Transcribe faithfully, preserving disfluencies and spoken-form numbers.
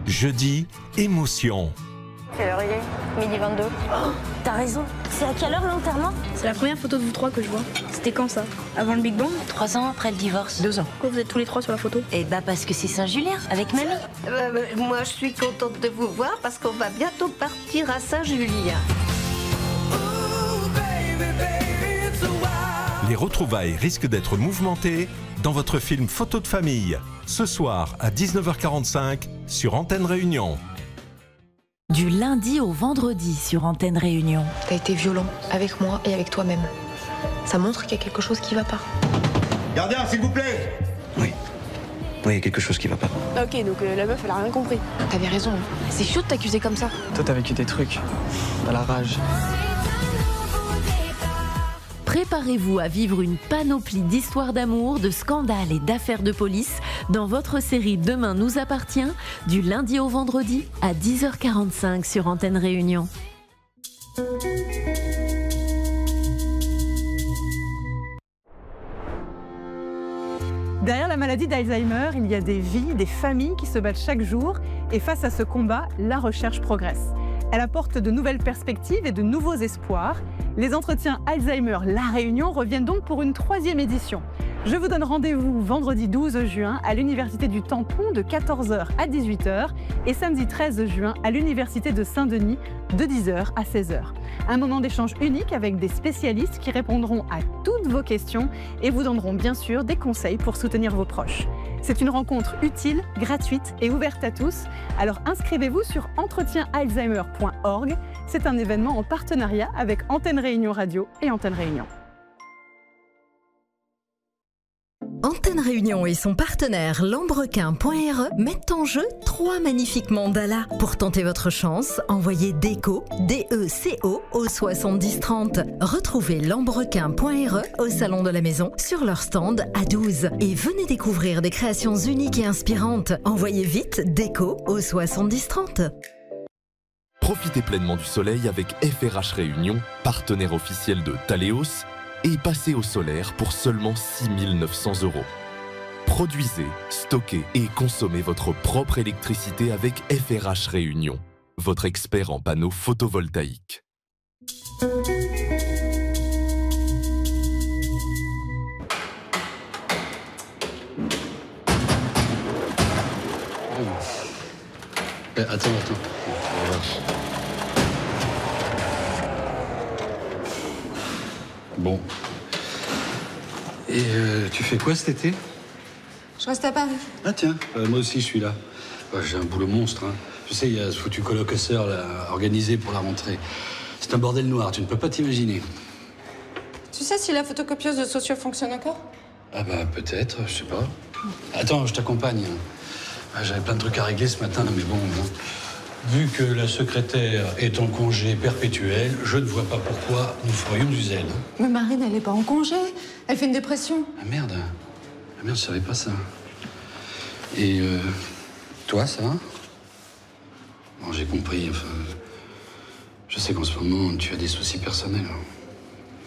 Jeudi, émotion. Quelle heure il est ? Midi vingt-deux. Oh, t'as raison. C'est à quelle heure l'enterrement ? C'est la première photo de vous trois que je vois. C'était quand ça ? Avant le Big Bang ? Trois ans après le divorce. Deux ans. Pourquoi vous êtes tous les trois sur la photo ? Eh bah parce que c'est Saint-Julien, avec mamie. Euh, moi je suis contente de vous voir parce qu'on va bientôt partir à Saint-Julien. Les retrouvailles risquent d'être mouvementées dans votre film Photo de famille, ce soir à dix-neuf heures quarante-cinq sur Antenne Réunion. Du lundi au vendredi sur Antenne Réunion. T'as été violent avec moi et avec toi-même. Ça montre qu'il y a quelque chose qui va pas. Gardien, s'il vous plaît. Oui. Oui, il y a quelque chose qui va pas. Ok, donc euh, la meuf, elle a rien compris. T'avais raison. C'est chaud de t'accuser comme ça. Toi, t'as vécu des trucs. T'as la rage. Préparez-vous à vivre une panoplie d'histoires d'amour, de scandales et d'affaires de police dans votre série Demain nous appartient, du lundi au vendredi à dix heures quarante-cinq sur Antenne Réunion. Derrière la maladie d'Alzheimer, il y a des vies, des familles qui se battent chaque jour. Et face à ce combat, la recherche progresse. Elle apporte de nouvelles perspectives et de nouveaux espoirs. Les entretiens Alzheimer La Réunion reviennent donc pour une troisième édition. Je vous donne rendez-vous vendredi douze juin à l'Université du Tampon de quatorze heures à dix-huit heures et samedi treize juin à l'Université de Saint-Denis de dix heures à seize heures. Un moment d'échange unique avec des spécialistes qui répondront à toutes vos questions et vous donneront bien sûr des conseils pour soutenir vos proches. C'est une rencontre utile, gratuite et ouverte à tous. Alors inscrivez-vous sur entretien alzheimer point org. C'est un événement en partenariat avec Antenne Réunion Radio et Antenne Réunion. Antenne Réunion et son partenaire Lambrequin point R E mettent en jeu trois magnifiques mandalas. Pour tenter votre chance, envoyez DECO, D E C O au soixante-dix trente. Retrouvez Lambrequin point R E au Salon de la Maison sur leur stand à douze. Et venez découvrir des créations uniques et inspirantes. Envoyez vite DECO au soixante-dix trente. Profitez pleinement du soleil avec F R H Réunion, partenaire officiel de Thaléos, et passez au solaire pour seulement six mille neuf cents euros. Produisez, stockez et consommez votre propre électricité avec F R H Réunion, votre expert en panneaux photovoltaïques. Eh, attends, attends. Bon. Et euh, tu fais quoi cet été ? Je reste à Paris. Ah tiens, euh, moi aussi je suis là. Ouais, j'ai un boulot monstre. Hein. Tu sais, il y a ce foutu colloque sœur là, organisé pour la rentrée. C'est un bordel noir, tu ne peux pas t'imaginer. Tu sais si la photocopieuse de Socio fonctionne encore ? Ah bah peut-être, je sais pas. Attends, je t'accompagne. Ah, j'avais plein de trucs à régler ce matin, mais bon, bon. Vu que la secrétaire est en congé perpétuel, je ne vois pas pourquoi nous ferions du zèle. Mais Marine, elle n'est pas en congé. Elle fait une dépression. Ah merde. Ah merde, je savais pas ça. Et euh, toi, ça va ? Bon, j'ai compris. Enfin, je sais qu'en ce moment, tu as des soucis personnels.